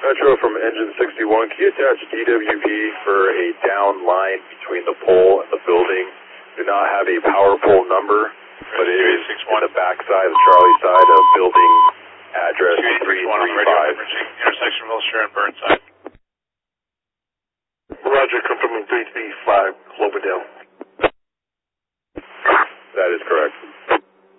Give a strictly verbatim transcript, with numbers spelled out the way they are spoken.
Metro from Engine sixty-one, can you attach D W P for a down line between the pole and the building? Do not have a power pole number, but it is on the back side, the Charlie side of building address three three five. Intersection Wilshire and Burnside. Roger, confirming three three five, Cloverdale.